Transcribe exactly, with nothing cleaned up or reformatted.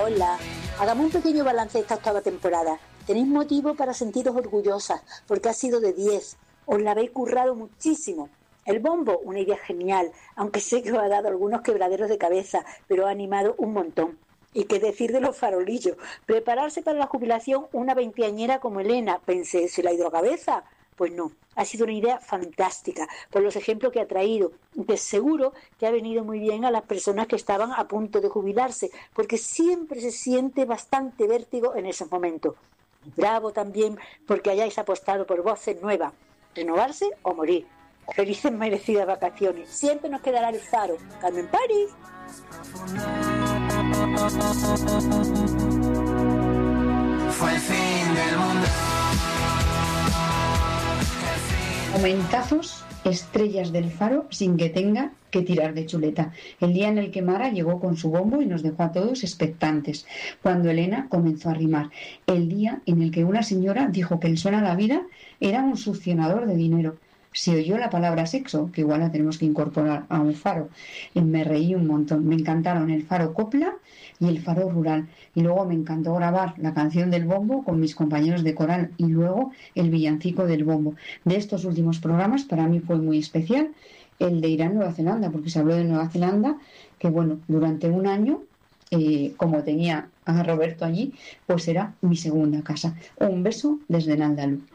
hola. Hagamos un pequeño balance de esta octava temporada. Tenéis motivo para sentiros orgullosas, porque ha sido de diez. Os la habéis currado muchísimo. El bombo, una idea genial, aunque sé que os ha dado algunos quebraderos de cabeza, pero ha animado un montón. Y qué decir de los farolillos. Prepararse para la jubilación una veinteañera como Elena. Pensé, ¿se la ha ido a cabeza? Pues no, ha sido una idea fantástica, por los ejemplos que ha traído, que seguro que ha venido muy bien a las personas que estaban a punto de jubilarse, porque siempre se siente bastante vértigo en esos momentos. Bravo también porque hayáis apostado por voces nuevas, renovarse o morir. Felices merecidas vacaciones, siempre nos quedará el faro. Carmen París. Fue el fin del mundo. Momentazos, estrellas del faro sin que tenga que tirar de chuleta. El día en el que Mara llegó con su bombo y nos dejó a todos expectantes. Cuando Elena comenzó a rimar. El día en el que una señora dijo que el suena la vida era un succionador de dinero. Se oyó la palabra sexo, que igual la tenemos que incorporar a un faro. Y me reí un montón. Me encantaron el faro copla y el faro rural. Y luego me encantó grabar la canción del bombo con mis compañeros de coral y luego el villancico del bombo. De estos últimos programas para mí fue muy especial el de ir a Nueva Zelanda, porque se habló de Nueva Zelanda, que bueno, durante un año, eh, como tenía a Roberto allí, pues era mi segunda casa. Un beso desde Nándalo.